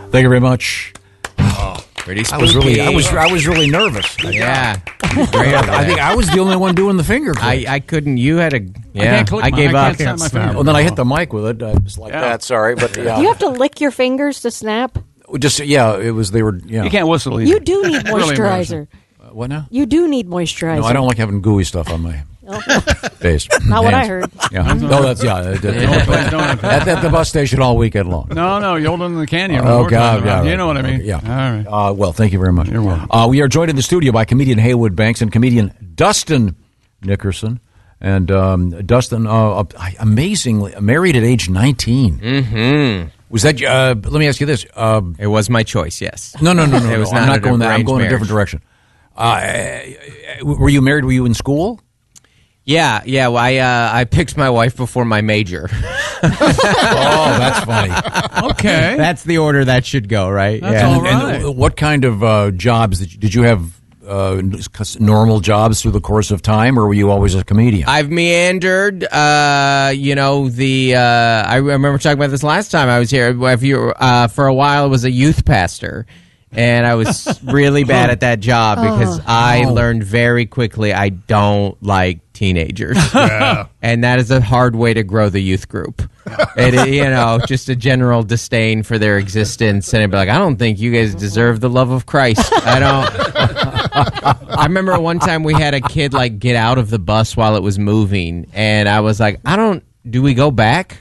Thank you very much. Pretty I was spooky. really nervous. Yeah. I think I was the only one doing the finger click. I couldn't. You had a. Yeah. can't click I gave I up. can't snap my finger. Well, then I hit the mic with it. I was like that. Sorry, but yeah. You have to lick your fingers to snap? Just it was. They were. Yeah. You can't whistle either. You do need Really moisturizer. What now? You do need moisturizer. No, I don't like having gooey stuff on my face. Not what I Hands. heard. Yeah. No, that's at the bus station all weekend long. No, you hold it in the canyon. Oh, God. Yeah, You know what I mean. Yeah. All right. Well, thank you very much. You're welcome. We are joined in the studio by comedian Haywood Banks and comedian Dustin Nickerson. And Dustin, amazingly, married at age 19. Mm-hmm. Was that, let me ask you this. It was my choice, yes. No. It was I'm not not going that. I'm arranged going a marriage. different direction. Were you married? Were you in school? Yeah. Well, I picked my wife before my major. Oh, that's funny. Okay. That's the order that should go, right? That's yeah. all right. And what kind of jobs did you have? Normal jobs through the course of time, or were you always a comedian? I've meandered. I remember talking about this last time I was here. For a while, I was a youth pastor, and I was really bad at that job because I learned very quickly I don't like teenagers, and that is a hard way to grow the youth group. Just a general disdain for their existence, and I'd be like, I don't think you guys deserve the love of Christ. I don't. I remember one time we had a kid get out of the bus while it was moving, and I was like, do we go back?